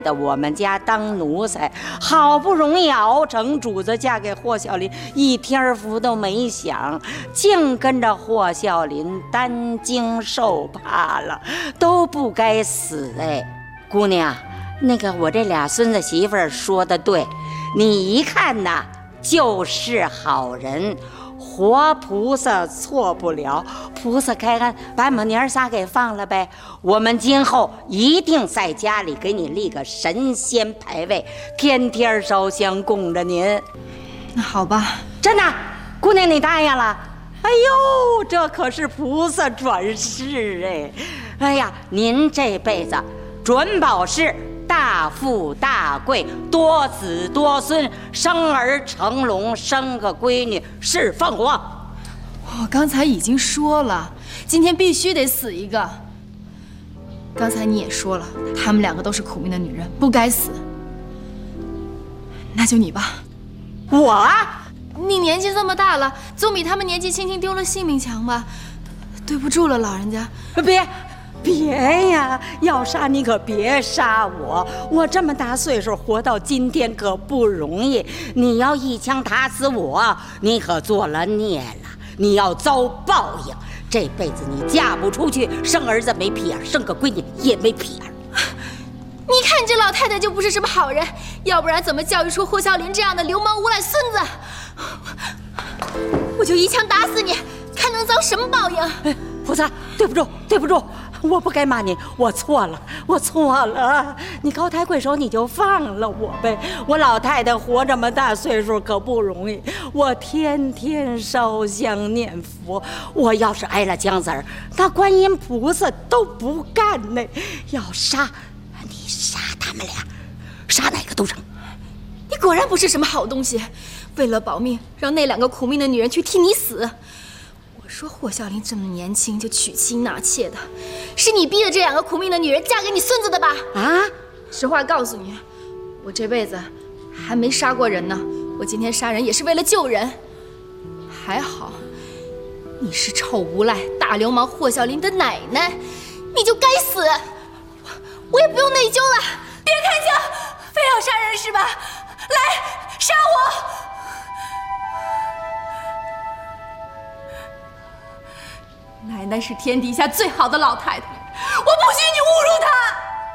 的我们家当奴才，好不容易熬成主子嫁给霍小林，一天福都没享，净跟着霍小林担惊受怕了，都不该死哎！姑娘，那个我这俩孙子媳妇儿说的对，你一看呐就是好人。活菩萨错不了，菩萨开恩，把我们娘仨给放了呗。我们今后一定在家里给你立个神仙牌位，天天烧香供着您。 那好吧， 真的，姑娘你答应了？哎呦，这可是菩萨转世哎！哎呀，您这辈子准保是大富大贵，多子多孙，生儿成龙，生个闺女是凤凰。 我刚才已经说了，今天必须得死一个。刚才你也说了，他们两个都是苦命的女人，不该死。那就你吧。 我啊， 你年纪这么大了，总比他们年纪轻轻丢了性命强吧？对不住了，老人家。 别呀！要杀你可别杀我！我这么大岁数活到今天可不容易。你要一枪打死我，你可做了孽了，你要遭报应。这辈子你嫁不出去，生儿子没屁眼，生个闺女也没屁眼。 你看这老太太就不是什么好人，要不然怎么教育出霍小林这样的流氓无赖孙子？我就一枪打死你，看能遭什么报应！ 菩萨，对不住，我不该骂你，我错了。你高抬贵手，你就放了我呗。我老太太活这么大岁数可不容易，我天天烧香念佛。我要是挨了枪子儿，那观音菩萨都不干呢。要杀，你杀他们俩，杀哪个都成。 你果然不是什么好东西，为了保命，让那两个苦命的女人去替你死。说霍小林这么年轻就娶妻纳妾的，是你逼的这两个苦命的女人嫁给你孙子的吧？啊！实话告诉你，我这辈子还没杀过人呢。我今天杀人也是为了救人。还好，你是臭无赖、大流氓霍小林的奶奶，你就该死。我也不用内疚了。别开枪，非要杀人是吧？来，杀我！奶奶是天底下最好的老太太，我不许你侮辱她。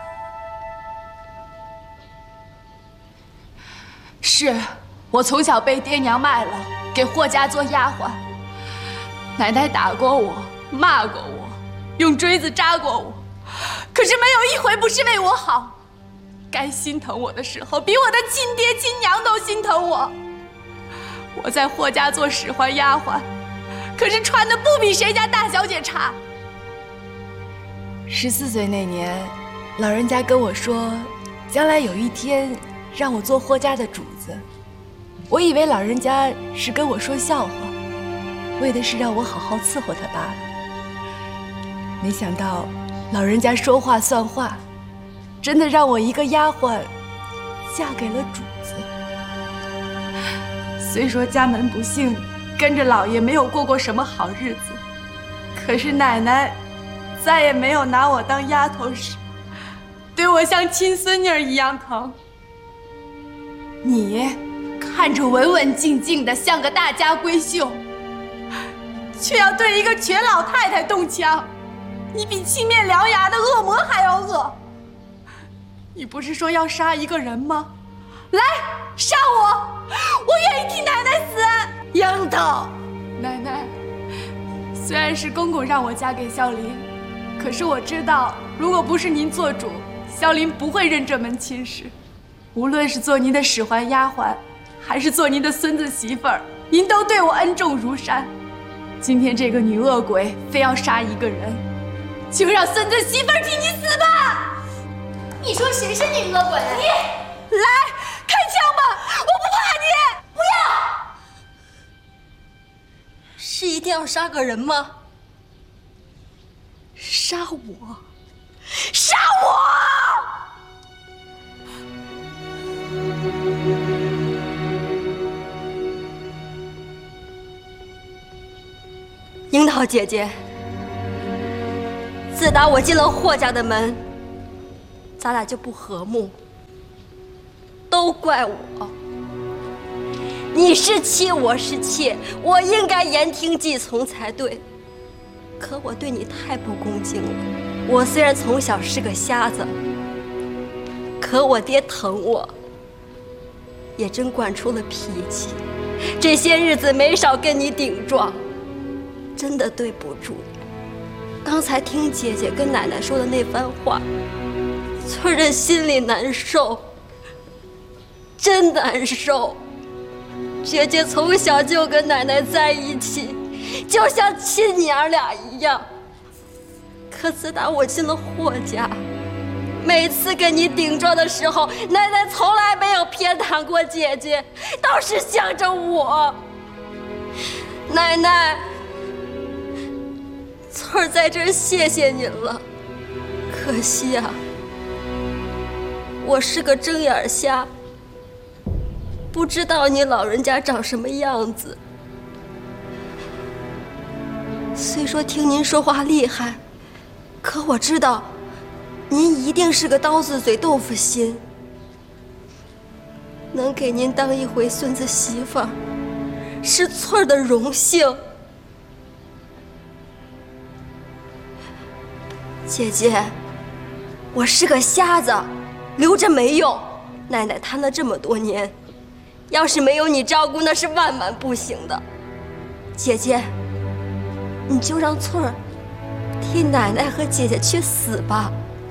是我从小被爹娘卖了，给霍家做丫鬟。奶奶打过我，骂过我，用锥子扎过我，可是没有一回不是为我好。该心疼我的时候，比我的亲爹亲娘都心疼我。我在霍家做使唤丫鬟，可是穿的不比谁家大小姐差。 14岁那年，老人家跟我说，将来有一天让我做霍家的主子。我以为老人家是跟我说笑话，为的是让我好好伺候他罢了。没想到老人家说话算话，真的让我一个丫鬟嫁给了主子。虽说家门不幸，跟着老爷没有过过什么好日子，可是奶奶再也没有拿我当丫头时，对我像亲孙女一样疼。你看着文文静静的，像个大家闺秀，却要对一个瘸老太太动枪，你比青面獠牙的恶魔还要恶。你不是说要杀一个人吗？来，杀我！我愿意替奶奶死。 樱桃， 奶奶，虽然是公公让我嫁给孝林，可是我知道，如果不是您做主，孝林不会认这门亲事。无论是做您的使唤丫鬟，还是做您的孙子媳妇儿，您都对我恩重如山。今天这个女恶鬼非要杀一个人，就让孙子媳妇儿替你死吧！ 你说谁是女恶鬼？ 你来开枪吧，我不怕你！ 不要！ 是一定要杀个人吗？ 杀我！ 杀我！ 樱桃姐姐，自打我进了霍家的门，咱俩就不和睦。 都怪我。你是妻，我是妾，我应该言听计从才对。可我对你太不恭敬了。我虽然从小是个瞎子，可我爹疼我，也真惯出了脾气。这些日子没少跟你顶撞，真的对不住。刚才听姐姐跟奶奶说的那番话，村人心里难受，真难受。姐姐从小就跟奶奶在一起，就像亲娘俩一样。可自打我进了霍家，每次跟你顶撞的时候，奶奶从来没有偏袒过姐姐，倒是想着我。奶奶，村儿在这儿谢谢您了。可惜啊，我是个睁眼瞎，不知道你老人家长什么样子。虽说听您说话厉害，可我知道您一定是个刀子嘴豆腐心。能给您当一回孙子媳妇儿，是村儿的荣幸。姐姐，我是个瞎子，留着没用。奶奶瘫了这么多年，要是没有你照顾，那是万万不行的。姐姐，你就让翠儿替奶奶和姐姐去死吧。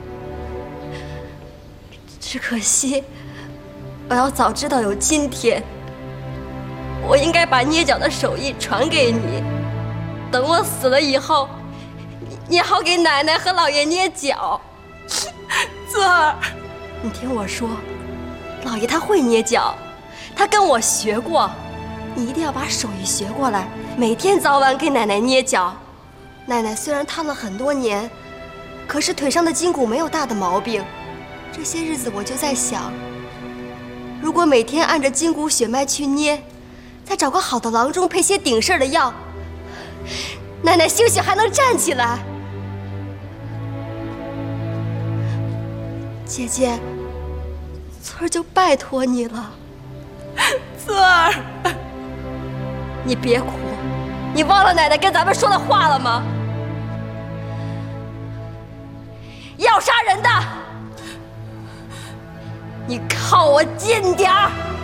只可惜，我要早知道有今天，我应该把捏脚的手艺传给你。等我死了以后，你好给奶奶和老爷捏脚。 翠儿， 你听我说，老爷他会捏脚，他跟我学过。你一定要把手艺学过来，每天早晚给奶奶捏脚。奶奶虽然瘫了很多年，可是腿上的筋骨没有大的毛病。这些日子我就在想，如果每天按着筋骨血脉去捏，再找个好的郎中配些顶事儿的药，奶奶兴许还能站起来。姐姐，翠儿就拜托你了。 翠儿， 你别哭，你忘了奶奶跟咱们说的话了吗？要杀人的，你靠我近点儿。